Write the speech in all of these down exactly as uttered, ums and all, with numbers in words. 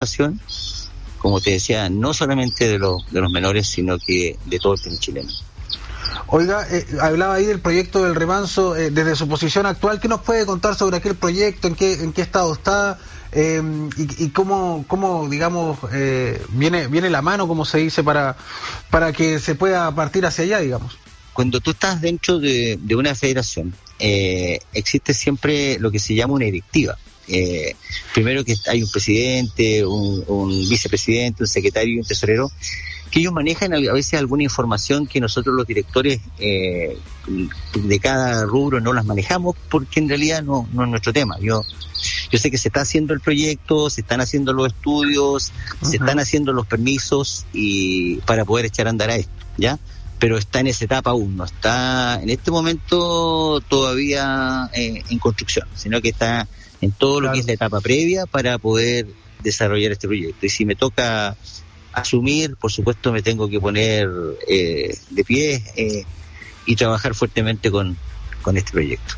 participación, como te decía, no solamente de los, de los menores, sino que de todo el tenis chileno. Oiga, eh, hablaba ahí del proyecto del remanso, eh, desde su posición actual, ¿qué nos puede contar sobre aquel proyecto? ¿En qué, en qué estado está? Eh, y, y cómo, cómo digamos, eh, viene viene la mano, como se dice, para, para que se pueda partir hacia allá, digamos. Cuando tú estás dentro de, de una federación, eh, existe siempre lo que se llama una directiva. Eh, primero que hay un presidente, un, un vicepresidente, un secretario y un tesorero, que ellos manejan a veces alguna información que nosotros los directores eh, de cada rubro no las manejamos, porque en realidad no, no es nuestro tema. Yo yo sé que se está haciendo el proyecto, se están haciendo los estudios, uh-huh. se están haciendo los permisos y para poder echar a andar a esto, ¿ya? Pero está en esa etapa aún, no está en este momento todavía eh, en construcción, sino que está en todo lo claro. que es la etapa previa para poder desarrollar este proyecto. Y si me toca asumir, por supuesto me tengo que poner eh, de pie eh, y trabajar fuertemente con, con este proyecto.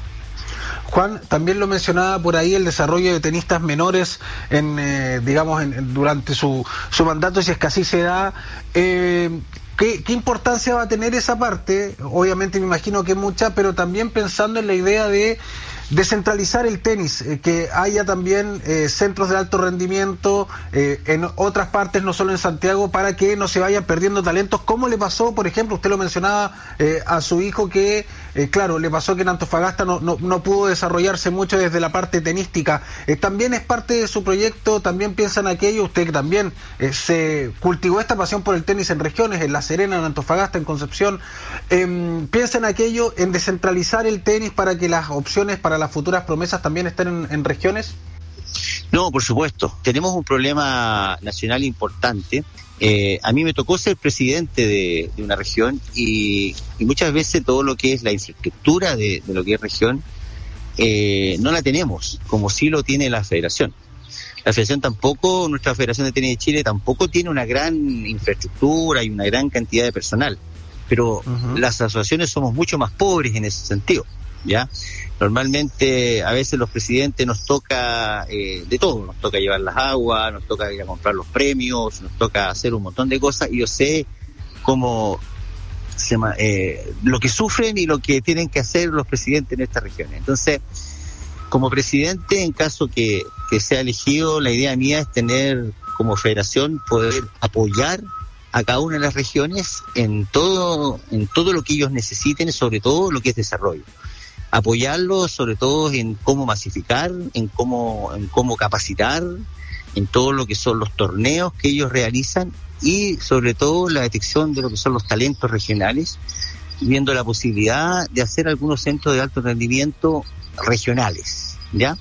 Juan, también lo mencionaba por ahí el desarrollo de tenistas menores en, eh, digamos, en, en, durante su, su mandato, si es que así se da. Eh, ¿qué, ¿Qué importancia va a tener esa parte? Obviamente me imagino que mucha, pero también pensando en la idea de descentralizar el tenis, eh, que haya también eh, centros de alto rendimiento eh, en otras partes, no solo en Santiago, para que no se vayan perdiendo talentos. ¿Cómo le pasó, por ejemplo, usted lo mencionaba eh, a su hijo que, eh, claro, le pasó que en Antofagasta no, no, no pudo desarrollarse mucho desde la parte tenística? Eh, también es parte de su proyecto, también piensa en aquello, usted que también eh, se cultivó esta pasión por el tenis en regiones, en La Serena, en Antofagasta, en Concepción. Eh, piensa en aquello, en descentralizar el tenis para que las opciones para las futuras promesas también estén en, en regiones. No, por supuesto. Tenemos un problema nacional importante. Eh, a mí me tocó ser presidente de, de una región y, y muchas veces todo lo que es la infraestructura de, de lo que es región eh, no la tenemos, como sí lo tiene la federación. La federación tampoco, nuestra Federación de Tenis de Chile tampoco tiene una gran infraestructura y una gran cantidad de personal, pero uh-huh. las asociaciones somos mucho más pobres en ese sentido, ¿ya? Normalmente a veces los presidentes nos toca eh, de todo, nos toca llevar las aguas, nos toca ir a comprar los premios, nos toca hacer un montón de cosas y yo sé cómo se, eh, lo que sufren y lo que tienen que hacer los presidentes en estas regiones. Entonces, como presidente, en caso que, que sea elegido, la idea mía es tener como federación poder apoyar a cada una de las regiones en todo, en todo lo que ellos necesiten, sobre todo lo que es desarrollo. Apoyarlos sobre todo en cómo masificar, en cómo, en cómo capacitar, en todo lo que son los torneos que ellos realizan y sobre todo la detección de lo que son los talentos regionales, viendo la posibilidad de hacer algunos centros de alto rendimiento regionales, ¿ya?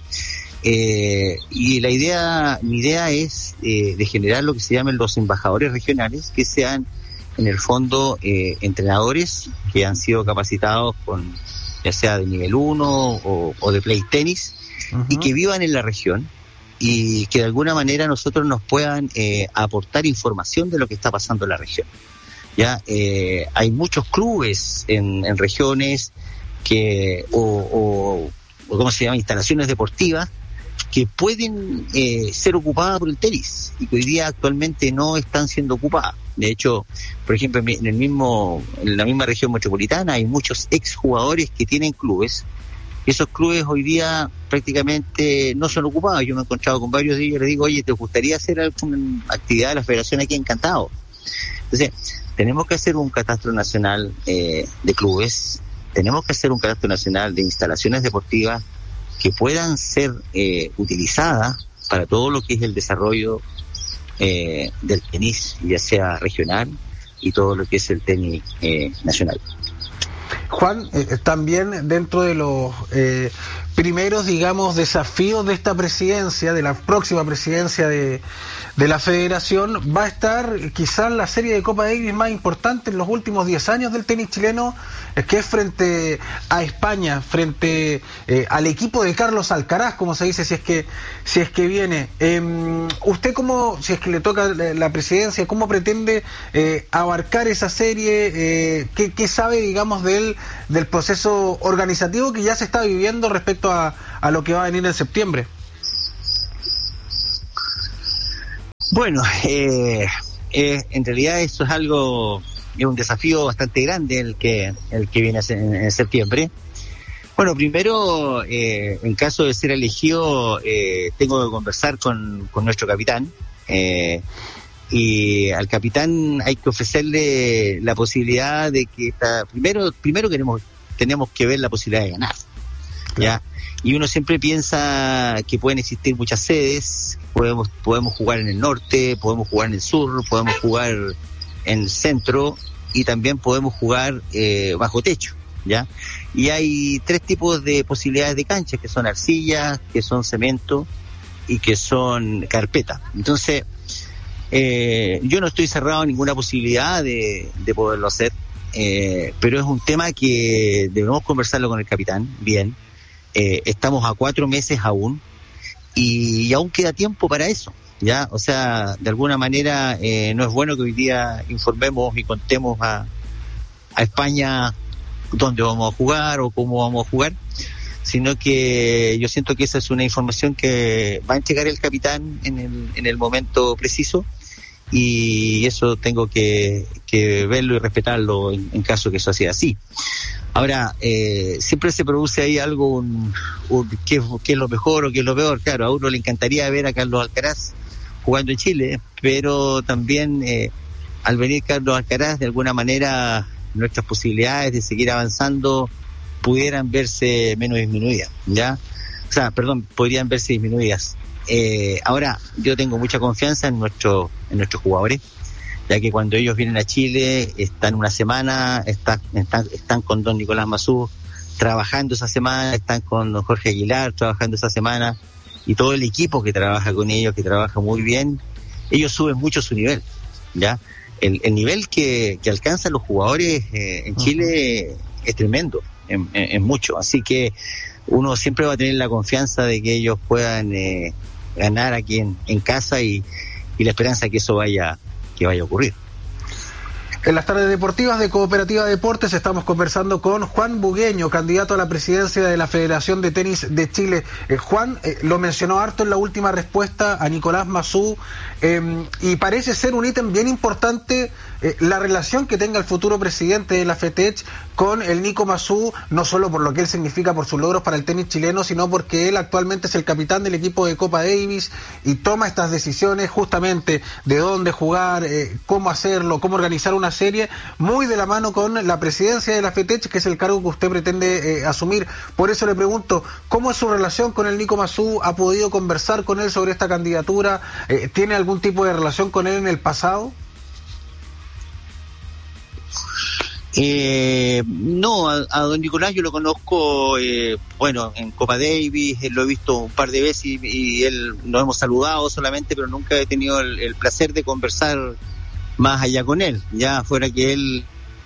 Eh, y la idea, mi idea es eh, de generar lo que se llaman los embajadores regionales, que sean en el fondo eh, entrenadores que han sido capacitados con ya sea de nivel uno o, o de play tenis, uh-huh. y que vivan en la región y que de alguna manera nosotros nos puedan eh, aportar información de lo que está pasando en la región. Ya eh, hay muchos clubes en, en regiones que o, o, o cómo se llama instalaciones deportivas que pueden eh, ser ocupadas por el tenis y que hoy día actualmente no están siendo ocupadas. De hecho, por ejemplo, en el mismo, en la misma región metropolitana hay muchos exjugadores que tienen clubes. Esos clubes hoy día prácticamente no son ocupados. Yo me he encontrado con varios de ellos y les digo, oye, ¿te gustaría hacer alguna actividad de la federación aquí? Encantado. Entonces, tenemos que hacer un catastro nacional eh, de clubes, tenemos que hacer un catastro nacional de instalaciones deportivas que puedan ser eh, utilizadas para todo lo que es el desarrollo Eh, del tenis, ya sea regional y todo lo que es el tenis eh, nacional. Juan, eh, también dentro de los eh, primeros, digamos, desafíos de esta presidencia, de la próxima presidencia de, de la federación, va a estar quizás la serie de Copa Davis más importante en los últimos diez años del tenis chileno, es que es frente a España, frente eh, al equipo de Carlos Alcaraz, como se dice, si es que si es que viene. Eh, usted, cómo, si es que le toca la presidencia, ¿cómo pretende eh, abarcar esa serie? Eh, ¿qué, ¿Qué sabe, digamos, del, del proceso organizativo que ya se está viviendo respecto a, a lo que va a venir en septiembre? Bueno, eh, eh, en realidad eso es algo, es un desafío bastante grande el que, el que viene en, en septiembre. Bueno, primero, eh, en caso de ser elegido, eh, tengo que conversar con, con nuestro capitán, eh, y al capitán hay que ofrecerle la posibilidad de que, esta, primero primero queremos tenemos que ver la posibilidad de ganar, ¿ya? Y uno siempre piensa que pueden existir muchas sedes, podemos podemos jugar en el norte, podemos jugar en el sur, podemos jugar en el centro y también podemos jugar eh, bajo techo, ¿ya? Y hay tres tipos de posibilidades de canchas, que son arcilla, que son cemento y que son carpeta. Entonces, eh, yo no estoy cerrado a ninguna posibilidad de, de poderlo hacer, eh, pero es un tema que debemos conversarlo con el capitán, bien. Eh, estamos a cuatro meses aún y, y aún queda tiempo para eso, ¿ya? O sea, de alguna manera eh, no es bueno que hoy día informemos y contemos a, a España dónde vamos a jugar o cómo vamos a jugar, sino que yo siento que esa es una información que va a entregar el capitán en el, en el momento preciso, y eso tengo que, que verlo y respetarlo en, en caso que eso sea así. Ahora, eh, siempre se produce ahí algo, un, un, qué, qué es lo mejor o qué es lo peor. Claro, a uno le encantaría ver a Carlos Alcaraz jugando en Chile, pero también eh, al venir Carlos Alcaraz, de alguna manera nuestras posibilidades de seguir avanzando pudieran verse menos disminuidas, ¿ya? O sea, perdón, podrían verse disminuidas. Eh, ahora, yo tengo mucha confianza en, nuestro, en nuestros jugadores, ya que cuando ellos vienen a Chile, están una semana, están, están, están con don Nicolás Mazú trabajando esa semana, están con don Jorge Aguilar trabajando esa semana, y todo el equipo que trabaja con ellos, que trabaja muy bien, ellos suben mucho su nivel, ¿ya? El, el nivel que, que alcanzan los jugadores eh, en Chile uh-huh. es tremendo, en, en, en mucho, así que uno siempre va a tener la confianza de que ellos puedan eh, ganar aquí en, en casa, y, y la esperanza que eso vaya que vaya a ocurrir. En las tardes deportivas de Cooperativa Deportes estamos conversando con Juan Bugueño, candidato a la presidencia de la Federación de Tenis de Chile. Eh, Juan, eh, lo mencionó harto en la última respuesta a Nicolás Mazú, eh, y parece ser un ítem bien importante eh, la relación que tenga el futuro presidente de la FETECH con el Nico Mazú, no solo por lo que él significa por sus logros para el tenis chileno, sino porque él actualmente es el capitán del equipo de Copa Davis y toma estas decisiones justamente de dónde jugar, eh, cómo hacerlo, cómo organizar una serie, muy de la mano con la presidencia de la FETECH, que es el cargo que usted pretende eh, asumir. Por eso le pregunto, ¿cómo es su relación con el Nico Mazú? ¿Ha podido conversar con él sobre esta candidatura? Eh, ¿Tiene algún tipo de relación con él en el pasado? Eh, no, a, a don Nicolás yo lo conozco, eh, bueno, en Copa Davis, eh, lo he visto un par de veces y, y él nos hemos saludado solamente, pero nunca he tenido el, el placer de conversar más allá con él, ya fuera que él,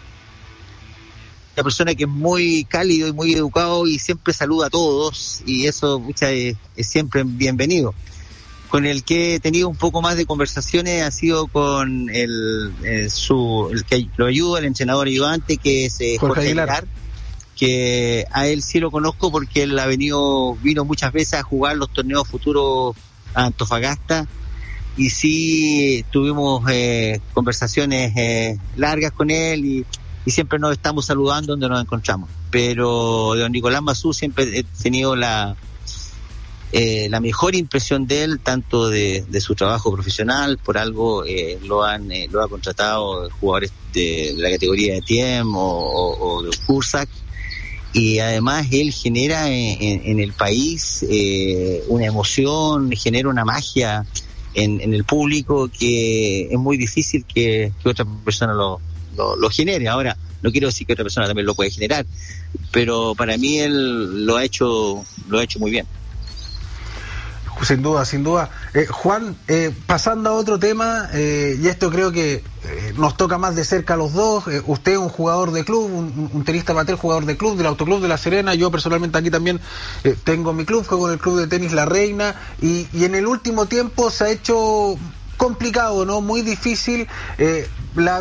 una persona que es muy cálido y muy educado y siempre saluda a todos, y eso mucha, es, es siempre bienvenido. Con el que he tenido un poco más de conversaciones ha sido con el, el su el que lo ayuda, el entrenador ayudante, que es eh, Jorge, Jorge Aguilar, Aguilar, que a él sí lo conozco porque él ha venido vino muchas veces a jugar los torneos futuros a Antofagasta, y sí tuvimos eh, conversaciones eh, largas con él, y, y siempre nos estamos saludando donde nos encontramos. Pero de don Nicolás Mazú siempre he tenido la Eh, la mejor impresión de él, tanto de, de su trabajo profesional, por algo eh, lo han eh, lo ha contratado jugadores de, de la categoría de T M o, o, o de Cursac, y además él genera en, en, en el país eh, una emoción, genera una magia en, en el público que es muy difícil que, que otra persona lo, lo, lo genere. Ahora, no quiero decir que otra persona también lo puede generar, pero para mí él lo ha hecho lo ha hecho muy bien. Sin duda, sin duda. Eh, Juan, eh, pasando a otro tema, eh, y esto creo que eh, nos toca más de cerca a los dos. Eh, usted es un jugador de club, un, un tenista amateur, jugador de club, del Autoclub de La Serena. Yo personalmente aquí también eh, tengo mi club, juego en el club de tenis La Reina, y, y en el último tiempo se ha hecho complicado, ¿no? Muy difícil eh, la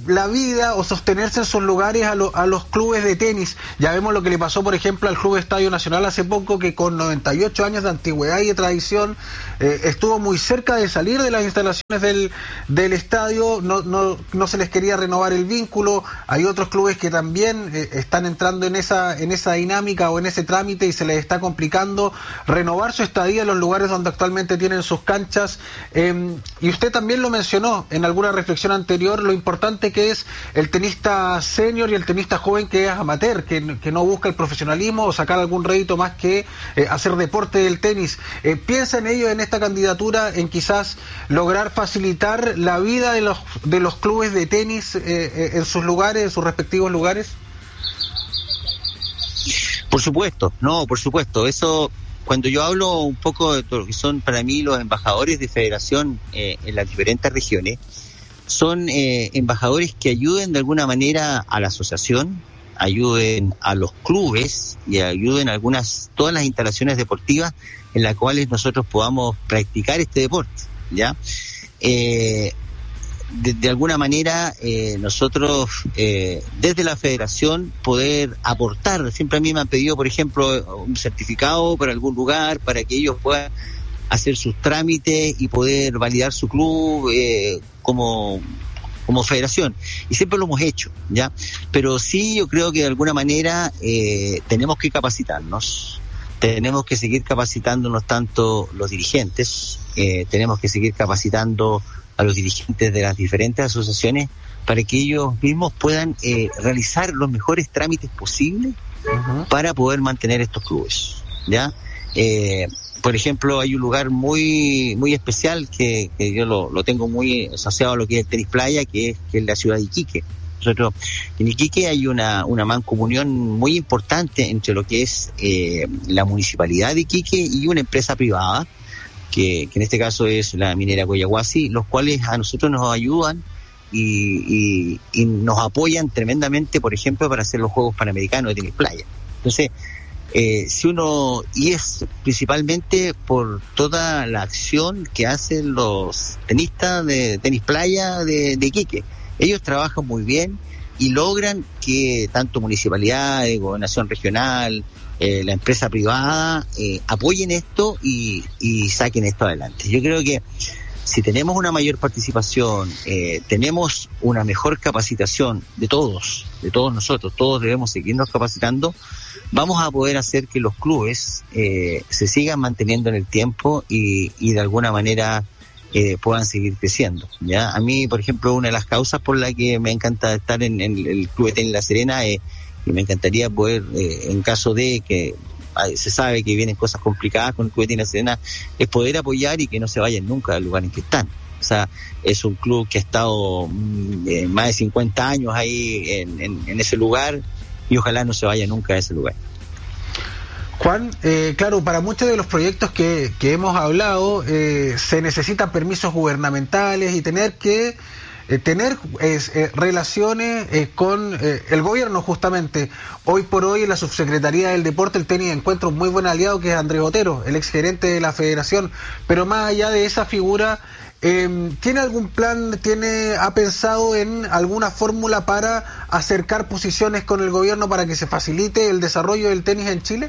la vida o sostenerse en sus lugares a, lo, a los clubes de tenis. Ya vemos lo que le pasó, por ejemplo, al Club Estadio Nacional hace poco, que con noventa y ocho años de antigüedad y de tradición eh, estuvo muy cerca de salir de las instalaciones del, del estadio, no, no, no se les quería renovar el vínculo. Hay otros clubes que también eh, están entrando en esa, en esa dinámica o en ese trámite y se les está complicando renovar su estadía en los lugares donde actualmente tienen sus canchas. Eh, y usted también lo mencionó en alguna reflexión anterior, lo importante que es el tenista senior y el tenista joven que es amateur, que, que no busca el profesionalismo o sacar algún rédito más que eh, hacer deporte del tenis. Eh, ¿Piensa en ello, en esta candidatura, en quizás lograr facilitar la vida de los, de los clubes de tenis eh, eh, en sus lugares, en sus respectivos lugares? Por supuesto, no, por supuesto. Eso, cuando yo hablo un poco de todo lo que son para mí los embajadores de federación eh, en las diferentes regiones, son eh, embajadores que ayuden de alguna manera a la asociación, ayuden a los clubes y ayuden a algunas, todas las instalaciones deportivas en las cuales nosotros podamos practicar este deporte, ¿ya? Eh, de, de alguna manera eh, nosotros eh, desde la federación poder aportar. Siempre a mí me han pedido, por ejemplo, un certificado para algún lugar para que ellos puedan hacer sus trámites y poder validar su club eh, como como federación, y siempre lo hemos hecho, ¿ya? Pero sí, yo creo que de alguna manera eh, tenemos que capacitarnos, tenemos que seguir capacitándonos tanto los dirigentes, eh, tenemos que seguir capacitando a los dirigentes de las diferentes asociaciones para que ellos mismos puedan eh, realizar los mejores trámites posibles uh-huh. para poder mantener estos clubes, ¿ya? Eh, Por ejemplo, hay un lugar muy muy especial que, que yo lo, lo tengo muy asociado a lo que es el tenis playa, que es, que es la ciudad de Iquique. Nosotros, en Iquique hay una, una mancomunión muy importante entre lo que es eh, la municipalidad de Iquique y una empresa privada, que, que en este caso es la minera Coyahuasi, los cuales a nosotros nos ayudan y, y, y nos apoyan tremendamente, por ejemplo, para hacer los Juegos Panamericanos de tenis playa. Entonces, Eh, si uno, y es principalmente por toda la acción que hacen los tenistas de tenis playa de, de Iquique. Ellos trabajan muy bien y logran que tanto municipalidades, gobernación regional, eh, la empresa privada eh, apoyen esto y, y saquen esto adelante. Yo creo que si tenemos una mayor participación, eh, tenemos una mejor capacitación de todos, de todos nosotros, todos debemos seguirnos capacitando, vamos a poder hacer que los clubes eh, se sigan manteniendo en el tiempo y, y de alguna manera eh, puedan seguir creciendo, ¿ya? A mí, por ejemplo, una de las causas por la que me encanta estar en, en el Club de Tenis La Serena eh, y me encantaría poder, eh, en caso de que se sabe que vienen cosas complicadas con el Club de Tenis La Serena, es poder apoyar y que no se vayan nunca al lugar en que están. O sea, es un club que ha estado eh, más de cincuenta años ahí en, en, en ese lugar, y ojalá no se vaya nunca a ese lugar. Juan, eh, claro, para muchos de los proyectos que, que hemos hablado eh, se necesitan permisos gubernamentales y tener que eh, tener eh, eh, relaciones eh, con eh, el gobierno justamente. Hoy por hoy en la Subsecretaría del Deporte el tenis encuentra un muy buen aliado que es Andrés Otero, el exgerente de la federación, pero más allá de esa figura, Eh, ¿tiene algún plan, tiene, ha pensado en alguna fórmula para acercar posiciones con el gobierno para que se facilite el desarrollo del tenis en Chile?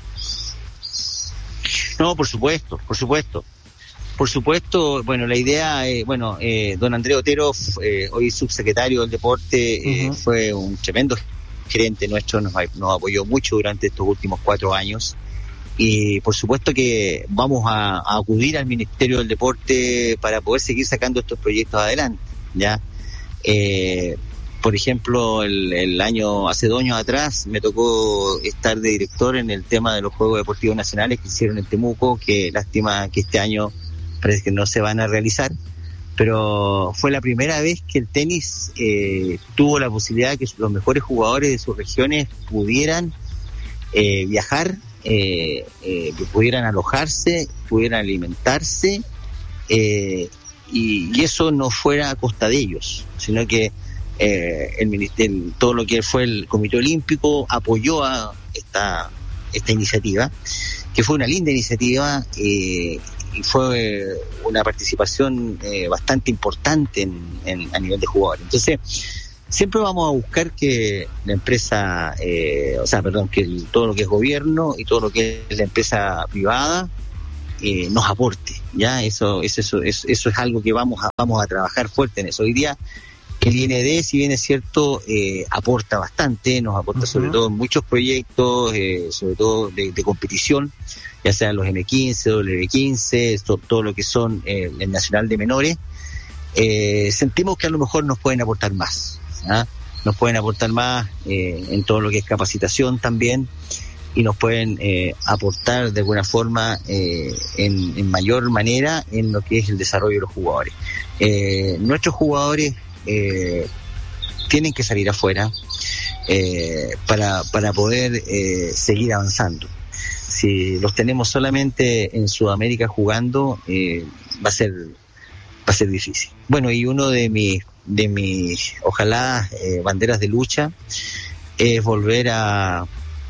No, por supuesto, por supuesto. Por supuesto, bueno, la idea, eh, bueno, eh, don Andrés Otero, eh, hoy subsecretario del Deporte, eh, uh-huh. fue un tremendo gerente nuestro, nos, nos apoyó mucho durante estos últimos cuatro años. Y por supuesto que vamos a, a acudir al Ministerio del Deporte para poder seguir sacando estos proyectos adelante, ¿ya? Eh, por ejemplo, el, el año, hace dos años atrás, me tocó estar de director en el tema de los Juegos Deportivos Nacionales que hicieron en Temuco, que lástima que este año parece que no se van a realizar, pero fue la primera vez que el tenis eh, tuvo la posibilidad de que los mejores jugadores de sus regiones pudieran eh, viajar, Eh, eh, que pudieran alojarse, pudieran alimentarse eh, y, y eso no fuera a costa de ellos, sino que eh, el ministerio, todo lo que fue el Comité Olímpico apoyó a esta esta iniciativa, que fue una linda iniciativa eh, y fue una participación eh, bastante importante en, en, a nivel de jugadores. Entonces, siempre vamos a buscar que la empresa, eh, o sea, perdón, que el, todo lo que es gobierno y todo lo que es la empresa privada eh, nos aporte, ya eso, eso, eso, eso, eso es algo que vamos a, vamos a trabajar fuerte en eso. Hoy día el I N D, si bien es cierto, eh, aporta bastante, nos aporta uh-huh. sobre todo en muchos proyectos, eh, sobre todo de, de competición, ya sean los eme quince, doble ve quince, todo, todo lo que son eh, el Nacional de Menores. Eh, sentimos que a lo mejor nos pueden aportar más, ¿ah? Nos pueden aportar más eh, en todo lo que es capacitación también, y nos pueden eh, aportar de alguna forma eh, en, en mayor manera en lo que es el desarrollo de los jugadores. Eh, nuestros jugadores eh, tienen que salir afuera eh, para, para poder eh, seguir avanzando. Si los tenemos solamente en Sudamérica jugando, eh, va a ser va a ser difícil. Bueno, y uno de mis de mis ojalá eh, banderas de lucha es volver a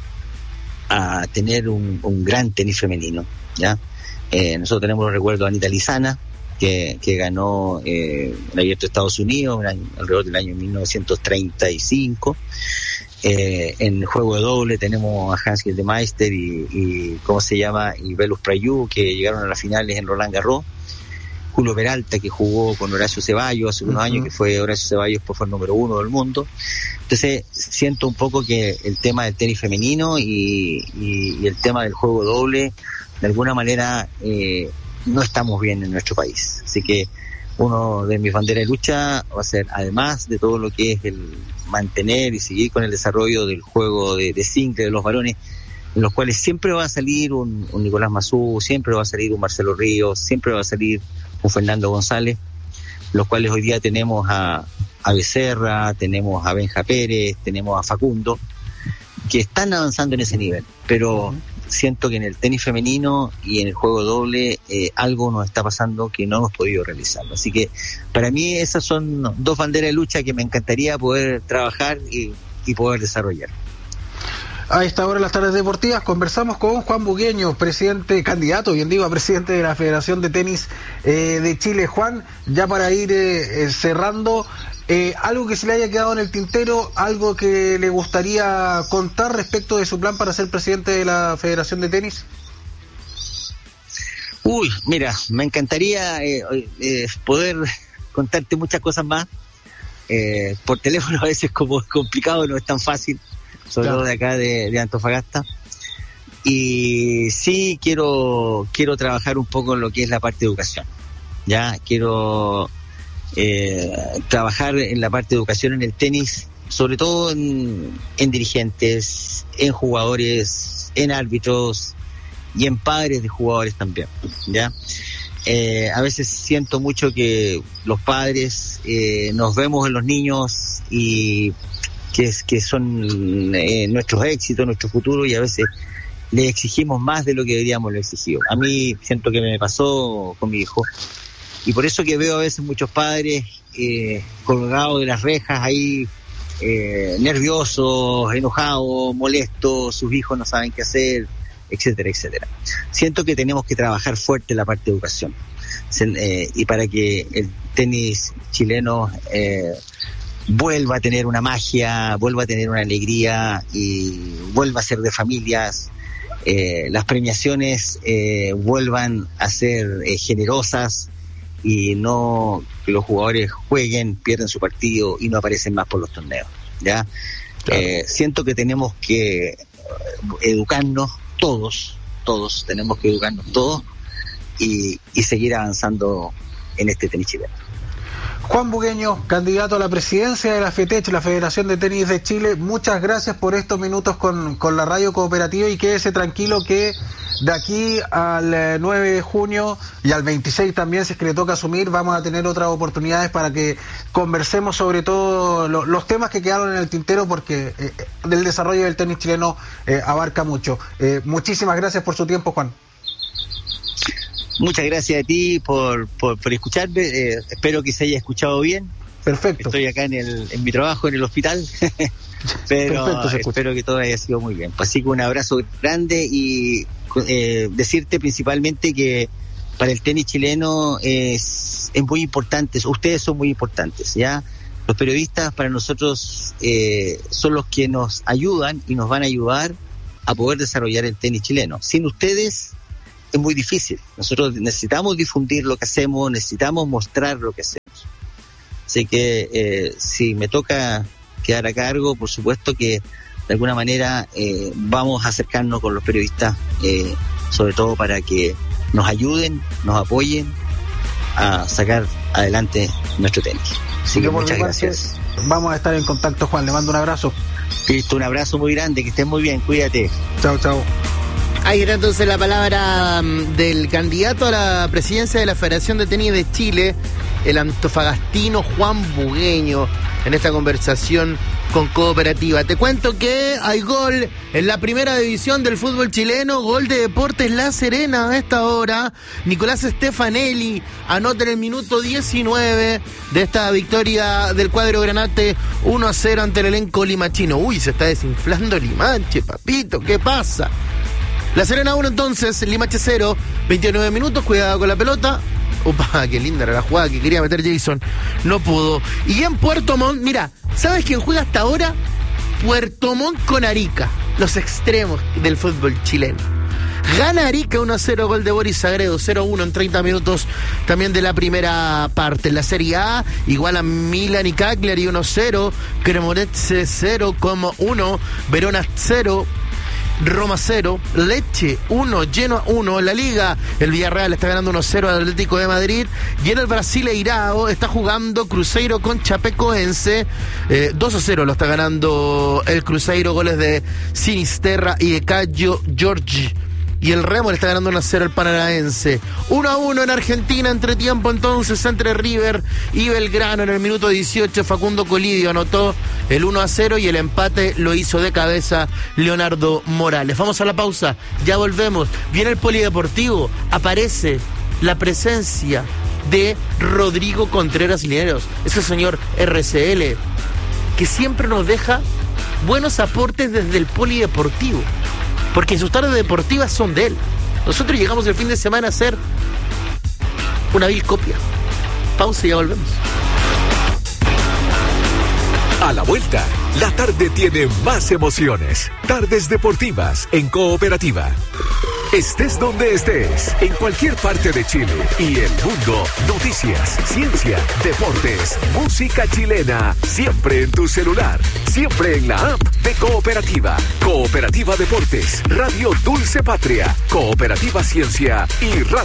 a tener un, un gran tenis femenino, ¿ya? Eh, nosotros tenemos los recuerdos de Anita Lizana, que, que ganó eh, el Abierto de Estados Unidos en año, alrededor del año mil novecientos treinta y cinco. Eh, en juego de doble tenemos a Hans Gildemeister y, y ¿cómo se llama? y Velus Prayu, que llegaron a las finales en Roland Garros. Julio Peralta, que jugó con Horacio Ceballos hace unos uh-huh. años, que fue Horacio Ceballos, pues fue el número uno del mundo. Entonces siento un poco que el tema del tenis femenino y, y, y el tema del juego doble, de alguna manera eh, no estamos bien en nuestro país. Así que uno de mis banderas de lucha va a ser, además de todo lo que es el mantener y seguir con el desarrollo del juego de, de single de los varones, en los cuales siempre va a salir un, un Nicolás Mazú, siempre va a salir un Marcelo Ríos, siempre va a salir un Fernando González, los cuales hoy día tenemos a, a Becerra, tenemos a Benja Pérez, tenemos a Facundo, que están avanzando en ese nivel, pero uh-huh. siento que en el tenis femenino y en el juego doble eh, algo nos está pasando que no hemos podido realizar. Así que para mí esas son dos banderas de lucha que me encantaría poder trabajar y, y poder desarrollar. A esta hora en las tardes deportivas conversamos con Juan Bugueño, presidente, candidato, bien digo, a presidente de la Federación de Tenis eh, de Chile. Juan, ya para ir eh, cerrando, eh, algo que se le haya quedado en el tintero, algo que le gustaría contar respecto de su plan para ser presidente de la Federación de Tenis. Uy, mira, me encantaría eh, eh, poder contarte muchas cosas más. Eh, por teléfono a veces como es complicado, no es tan fácil. Sobre todo de acá de, de Antofagasta. Y sí quiero quiero trabajar un poco en lo que es la parte de educación. Ya quiero eh, trabajar en la parte de educación en el tenis, sobre todo en, en dirigentes, en jugadores, en árbitros y en padres de jugadores también. Ya eh, a veces siento mucho que los padres eh, nos vemos en los niños y que, es, que son eh, nuestros éxitos, nuestro futuro, y a veces le exigimos más de lo que deberíamos lo exigido. A mí siento que me pasó con mi hijo, y por eso que veo a veces muchos padres eh, colgados de las rejas ahí, eh, nerviosos, enojados, molestos, sus hijos no saben qué hacer, etcétera, etcétera. Siento que tenemos que trabajar fuerte en la parte de educación, Se, eh, y para que el tenis chileno eh, vuelva a tener una magia, vuelva a tener una alegría y vuelva a ser de familias, eh, las premiaciones eh, vuelvan a ser eh, generosas, y no que los jugadores jueguen, pierden su partido y no aparecen más por los torneos, ¿ya? Claro. Eh, siento que tenemos que educarnos todos, todos, tenemos que educarnos todos y, y seguir avanzando en este tenis chileno. Juan Bugueño, candidato a la presidencia de la FETECH, la Federación de Tenis de Chile, muchas gracias por estos minutos con, con la Radio Cooperativa, y quédese tranquilo que de aquí al nueve de junio y al veintiséis también, si es que le toca asumir, vamos a tener otras oportunidades para que conversemos sobre todo lo, los temas que quedaron en el tintero, porque eh, el desarrollo del tenis chileno eh, abarca mucho. Eh, muchísimas gracias por su tiempo, Juan. Muchas gracias a ti por, por, por escucharme. Eh, espero que se haya escuchado bien. Perfecto. Estoy acá en el en mi trabajo, en el hospital. Pero Perfecto, espero que todo haya sido muy bien. Así que un abrazo grande, y eh, decirte principalmente que para el tenis chileno es, es muy importante. Ustedes son muy importantes, ¿ya? Los periodistas para nosotros eh, son los que nos ayudan y nos van a ayudar a poder desarrollar el tenis chileno. Sin ustedes es muy difícil. Nosotros necesitamos difundir lo que hacemos, necesitamos mostrar lo que hacemos. Así que eh, si me toca quedar a cargo, por supuesto que de alguna manera eh, vamos a acercarnos con los periodistas, eh, sobre todo para que nos ayuden, nos apoyen a sacar adelante nuestro tenis. Así que muchas gracias. Vamos a estar en contacto, Juan. Le mando un abrazo. Listo, un abrazo muy grande, que estés muy bien, cuídate. Chao, chao. Ahí era entonces la palabra um, del candidato a la presidencia de la Federación de Tenis de Chile, el antofagastino Juan Bugueño, en esta conversación con Cooperativa. Te cuento que hay gol en la primera división del fútbol chileno, gol de Deportes La Serena a esta hora. Nicolás Stefanelli anota en el minuto diecinueve de esta victoria del cuadro granate uno a cero ante el elenco limachino. Uy, se está desinflando Limache, papito, ¿qué pasa? La Serena uno entonces, Limache cero, veintinueve minutos, cuidado con la pelota. Opa, qué linda era la jugada que quería meter Jason. No pudo. Y en Puerto Montt, mira, ¿sabes quién juega hasta ahora? Puerto Montt con Arica, los extremos del fútbol chileno. Gana Arica uno a cero, gol de Boris Sagredo, cero a uno en treinta minutos también de la primera parte. En la Serie A, igual a Milan y Cagliari uno a cero, Cremonese cero como uno, Verona cero, Roma cero, Lecce uno, Genoa uno. En la Liga, el Villarreal está ganando uno a cero al Atlético de Madrid. Y en el Brasileirao está jugando Cruzeiro con Chapecoense. Eh, dos a cero lo está ganando el Cruzeiro, goles de Sinisterra y de Caio Giorgi. Y el Remo le está ganando uno a cero al Paranaense. uno a uno en Argentina, entre tiempo entonces entre River y Belgrano. En el minuto dieciocho, Facundo Colidio anotó el uno a cero y el empate lo hizo de cabeza Leonardo Morales. Vamos a la pausa, ya volvemos. Viene el polideportivo, aparece la presencia de Rodrigo Contreras Lineros, ese señor R C L, que siempre nos deja buenos aportes desde el polideportivo, porque sus tardes deportivas son de él. Nosotros llegamos el fin de semana a hacer una vil copia. Pausa y ya volvemos. A la vuelta, la tarde tiene más emociones. Tardes deportivas en Cooperativa. Estés donde estés, en cualquier parte de Chile y el mundo, noticias, ciencia, deportes, música chilena, siempre en tu celular, siempre en la app de Cooperativa. Cooperativa Deportes, Radio Dulce Patria, Cooperativa Ciencia y Radio